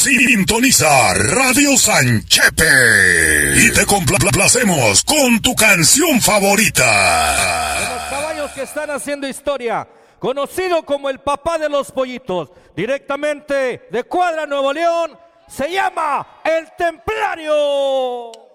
Sintoniza Radio Sanchepe y te complacemos con tu canción favorita. De los caballos que están haciendo historia, conocido como el papá de los pollitos, directamente de Cuadra, Nuevo León, se llama El Templario.